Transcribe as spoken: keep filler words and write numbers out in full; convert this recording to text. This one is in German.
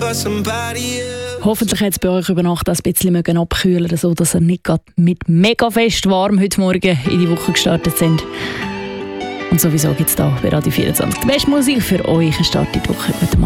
Hoffentlich hat es bei euch über Nacht ein bisschen abkühlen, so dass ihr nicht gerade mit mega fest warm heute Morgen in die Woche gestartet sind. Und sowieso gibt es da bei Radio vierundzwanzig die beste Musik für euch. Start in die Woche. Guten Morgen.